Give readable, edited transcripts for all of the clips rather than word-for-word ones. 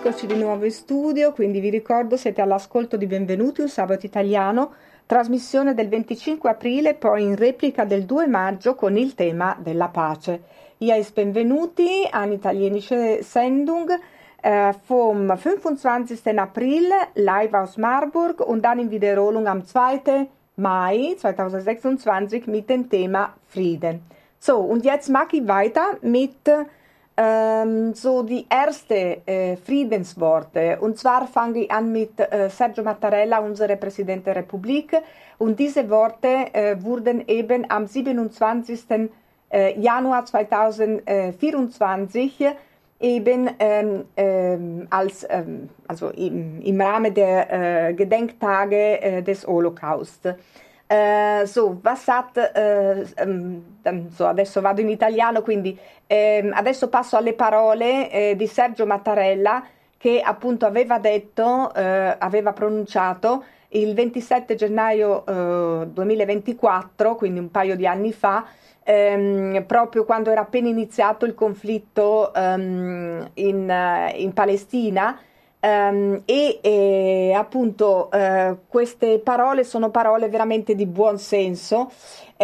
Eccoci di nuovo in studio, quindi vi ricordo siete all'ascolto di Benvenuti, un sabato italiano, trasmissione del 25 aprile, poi in replica del 2 maggio con il tema della pace. Hier ist Benvenuti, eine italienische Sendung vom 25. April, live aus Marburg und dann in Wiederholung am 2. Mai 2026 mit dem Thema Frieden. So, und jetzt mache ich weiter mit so die erste Friedensworte. Und zwar fange ich an mit Sergio Mattarella, unser Präsident der Republik. Und diese Worte wurden eben am 27. Januar 2024 eben also im Rahmen der Gedenktage des Holocaust. So, was hat, adesso vado in italiano, quindi adesso passo alle parole di Sergio Mattarella che appunto aveva detto, aveva pronunciato il 27 gennaio 2024, quindi un paio di anni fa, proprio quando era appena iniziato il conflitto in Palestina. Appunto queste parole sono parole veramente di buon senso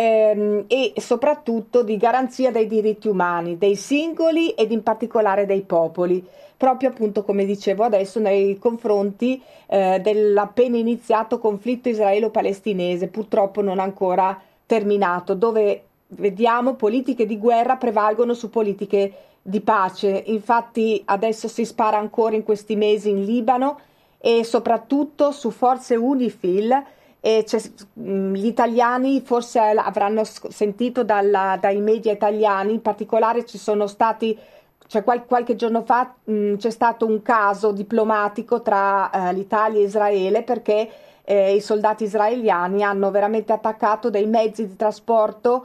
e soprattutto di garanzia dei diritti umani, dei singoli ed in particolare dei popoli, proprio appunto come dicevo adesso nei confronti dell'appena iniziato conflitto israelo-palestinese, purtroppo non ancora terminato, dove vediamo politiche di guerra prevalgono su politiche di pace. Infatti adesso si spara ancora in questi mesi in Libano e soprattutto su forze UNIFIL e gli italiani forse avranno sentito dai media italiani, in particolare ci sono stati, qualche giorno fa c'è stato un caso diplomatico tra l'Italia e Israele perché i soldati israeliani hanno veramente attaccato dei mezzi di trasporto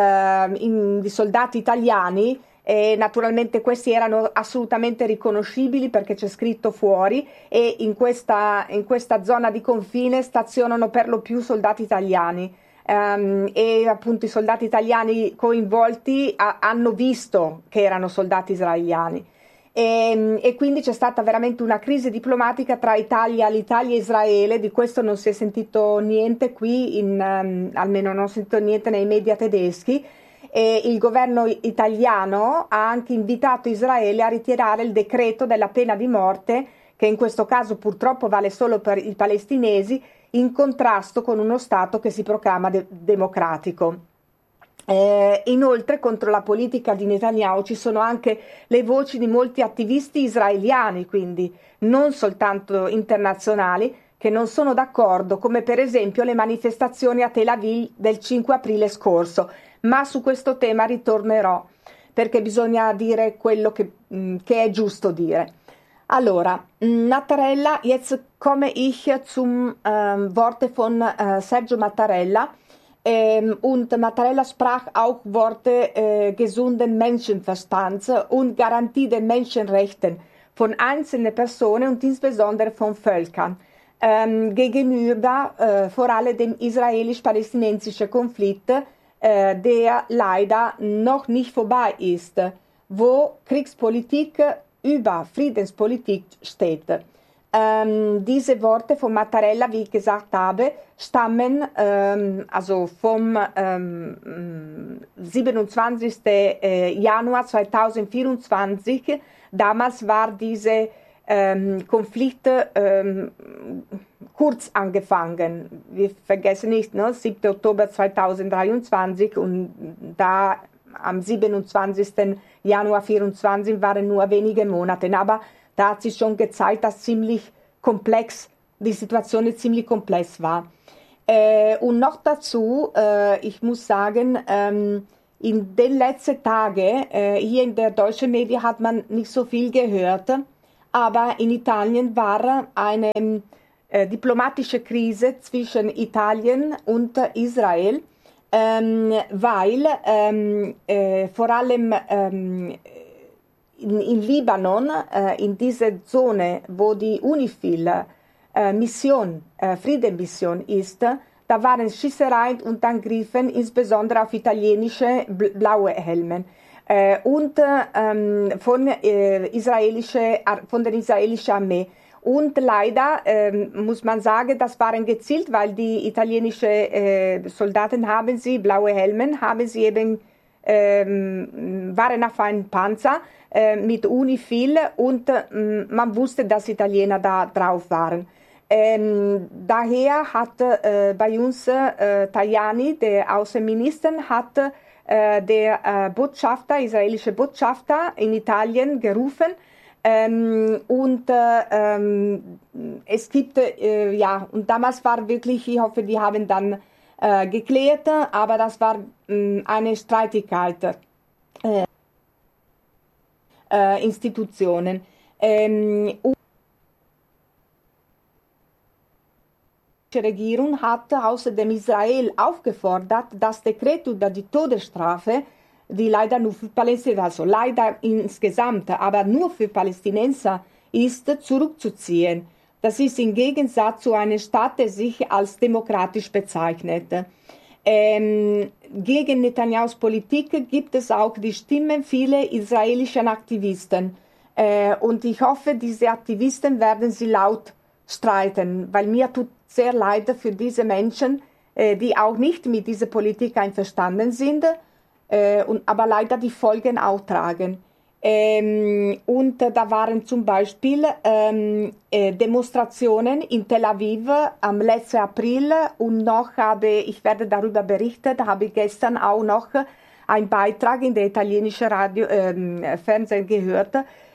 di soldati italiani. E naturalmente questi erano assolutamente riconoscibili perché c'è scritto fuori e in questa zona di confine stazionano per lo più soldati italiani e appunto i soldati italiani coinvolti hanno visto che erano soldati israeliani e quindi c'è stata veramente una crisi diplomatica tra l'Italia e Israele. Di questo non si è sentito niente qui, almeno non ho sentito niente nei media tedeschi. E il governo italiano ha anche invitato Israele a ritirare il decreto della pena di morte, che in questo caso purtroppo vale solo per i palestinesi, in contrasto con uno Stato che si proclama democratico. Inoltre contro la politica di Netanyahu ci sono anche le voci di molti attivisti israeliani, quindi non soltanto internazionali, che non sono d'accordo, come per esempio le manifestazioni a Tel Aviv del 5 aprile scorso. Ma su questo tema ritornerò perché bisogna dire quello che è giusto dire. Allora, Mattarella, jetzt komme ich zum Worte von Sergio Mattarella und Mattarella sprach auch Worte gesunden Menschenverstands und Garantie der Menschenrechten von einzelnen Personen und insbesondere von Völkern gegenüber vor allem dem israelisch-palästinensischen Konflikt, der leider noch nicht vorbei ist, wo Kriegspolitik über Friedenspolitik steht. Diese Worte von Mattarella, wie ich gesagt habe, stammen also vom 27. Januar 2024. Damals war diese Konflikt kurz angefangen. Wir vergessen nicht, 7. Oktober 2023 und da am 27. Januar 2024 waren nur wenige Monate. Aber da hat sich schon gezeigt, dass die Situation ziemlich komplex war. Und noch dazu, ich muss sagen, in den letzten Tagen, hier in der deutschen Medien hat man nicht so viel gehört, aber in Italien war eine diplomatische Krise zwischen Italien und Israel, weil vor allem in Libanon, in dieser Zone, wo die UNIFIL Friedensmission ist, da waren Schießereien und Angriffe, insbesondere auf italienische blaue Helme. von der israelischen Armee. Und leider muss man sagen, das waren gezielt, weil die italienischen Soldaten blaue Helme, waren auf einem Panzer mit Unifil und man wusste, dass Italiener da drauf waren. Daher hat bei uns Tajani, der Außenminister, hat der israelische Botschafter in Italien gerufen. Es gibt, und damals war wirklich, ich hoffe, die haben dann geklärt, aber das war eine Streitigkeit, Institutionen. Die Regierung hat außerdem Israel aufgefordert, das Dekret über die Todesstrafe, die leider nur für Palästinenser, also leider insgesamt, aber nur für Palästinenser ist, zurückzuziehen. Das ist im Gegensatz zu einem Staat, der sich als demokratisch bezeichnet. Gegen Netanyahus Politik gibt es auch die Stimmen vieler israelischer Aktivisten. Und ich hoffe, diese Aktivisten werden sie laut streiten, weil mir tut sehr leid für diese Menschen, die auch nicht mit dieser Politik einverstanden sind, aber leider die Folgen auch tragen. Und da waren zum Beispiel Demonstrationen in Tel Aviv am letzten April und ich werde darüber berichtet, habe ich gestern auch noch einen Beitrag in der italienischen Fernsehen gehört,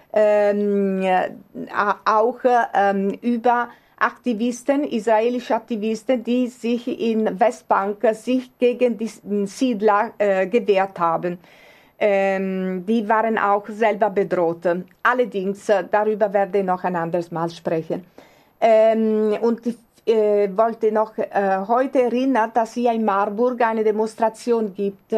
auch über Aktivisten, israelische Aktivisten, die sich in Westbank gegen die Siedler gewehrt haben. Die waren auch selber bedroht. Allerdings, darüber werde ich noch ein anderes Mal sprechen. Und ich wollte noch heute erinnern, dass hier in Marburg eine Demonstration gibt.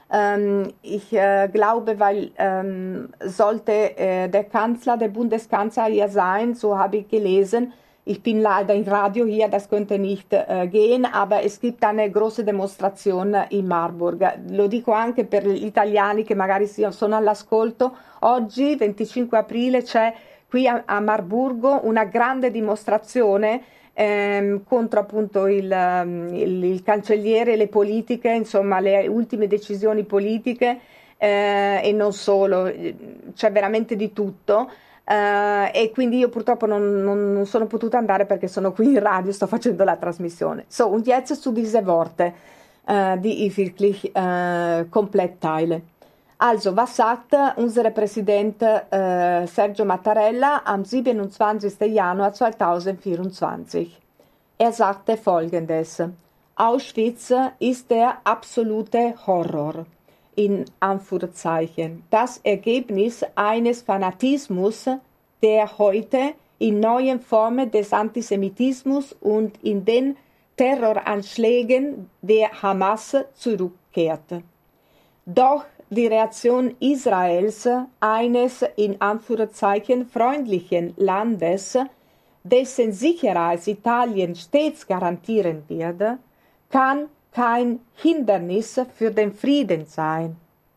Ich glaube, weil sollte der Bundeskanzler hier sein, so habe ich gelesen. Ich bin leider im Radio hier, das könnte nicht gehen, aber es gibt eine große Demonstrazione in Marburg. Lo dico anche per gli italiani che magari sono all'ascolto. Oggi, 25 aprile, c'è qui a Marburgo una grande dimostrazione contro appunto il cancelliere, le politiche, insomma le ultime decisioni politiche e non solo, c'è veramente di tutto. E quindi io purtroppo non sono potuta andare perché sono qui in Radio, sto facendo la trasmissione. So, und jetzt zu diese Worte, die ich wirklich komplett teile. Also, was sagt unser Präsident Sergio Mattarella am 27. Januar 2024? Er sagte Folgendes: Auschwitz ist der absolute Horror. In Anführungszeichen, das Ergebnis eines Fanatismus, der heute in neuen Formen des Antisemitismus und in den Terroranschlägen der Hamas zurückkehrt. Doch die Reaktion Israels, eines in Anführungszeichen freundlichen Landes, dessen Sicherheit Italien stets garantieren wird, kann kein Hindernis für den Frieden sein.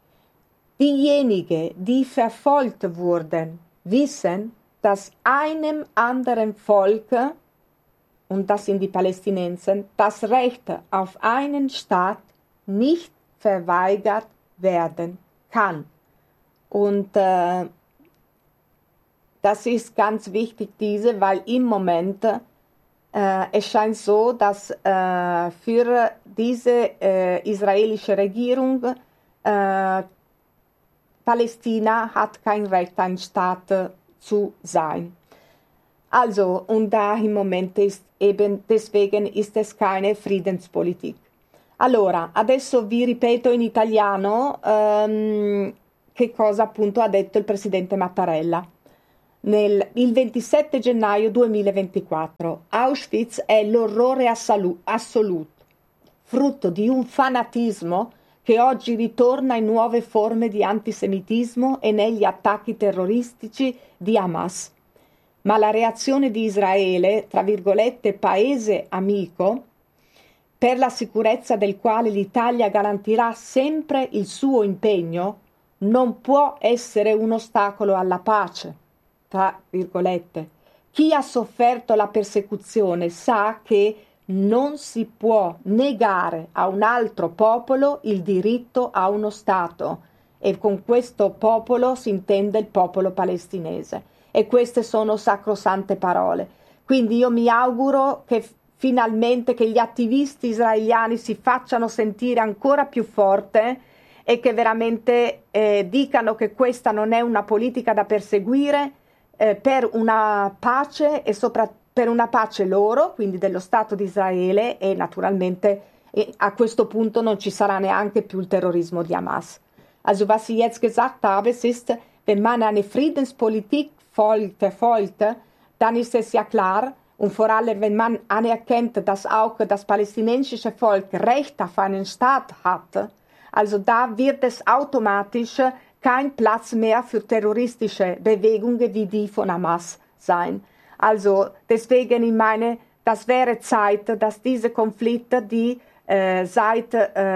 Diejenigen, die verfolgt wurden, wissen, dass einem anderen Volk, und das sind die Palästinenser, das Recht auf einen Staat nicht verweigert werden kann. Und das ist ganz wichtig, weil im Moment es scheint so, dass für diese israelische Regierung Palästina hat kein Recht, ein Staat zu sein. Also, und da im Moment deswegen ist es keine Friedenspolitik. Allora, adesso vi ripeto in italiano che cosa appunto ha detto il presidente Mattarella. Il 27 gennaio 2024 Auschwitz è l'orrore assoluto, frutto di un fanatismo che oggi ritorna in nuove forme di antisemitismo e negli attacchi terroristici di Hamas. Ma la reazione di Israele, tra virgolette paese amico, per la sicurezza del quale l'Italia garantirà sempre il suo impegno, non può essere un ostacolo alla pace, tra virgolette. Chi ha sofferto la persecuzione sa che non si può negare a un altro popolo il diritto a uno Stato, e con questo popolo si intende il popolo palestinese, e queste sono sacrosante parole. Quindi io mi auguro che finalmente che gli attivisti israeliani si facciano sentire ancora più forte e che veramente dicano che questa non è una politica da perseguire, per una pace e soprattutto per una pace loro, quindi dello Stato di Israele, e naturalmente a questo punto non ci sarà neanche più il terrorismo di Hamas. Also was ich jetzt gesagt habe, es ist, wenn man eine Friedenspolitik verfolgt, dann ist es ja klar, und vor allem, wenn man anerkennt, dass auch das palästinensische Volk Recht auf einen Staat hat, also da wird es automatisch kein Platz mehr für terroristische Bewegungen wie die von Hamas sein. Also deswegen, ich meine, das wäre Zeit, dass diese Konflikte, die seit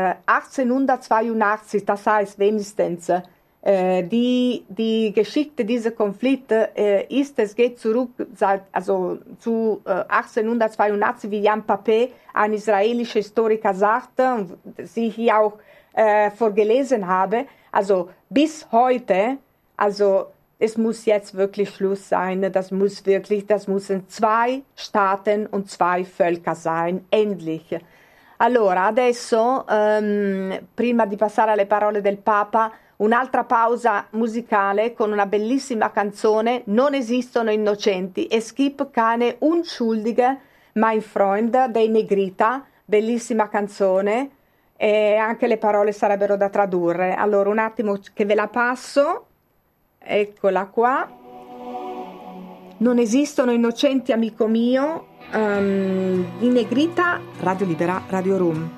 1882, das heißt wenigstens, die Geschichte dieser Konflikte es geht zurück zu 1882, wie Jan Papé, ein israelischer Historiker, sagte, und sie hier auch vorgelesen habe, also bis heute, also es muss jetzt wirklich Schluss sein, das müssen 2 Staaten und 2 Völker sein, endlich. Allora, adesso, prima di passare alle parole del Papa, un'altra pausa musicale con una bellissima canzone, Non esistono innocenti, Es gibt keine Unschuldige, mein Freund, dei Negrita, bellissima canzone, e anche le parole sarebbero da tradurre. Allora, un attimo che ve la passo. Eccola qua. Non esistono innocenti, amico mio, di Negrita, Radio Libera, Radio Room.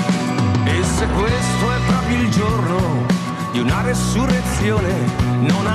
E se questo è proprio il giorno di una resurrezione, non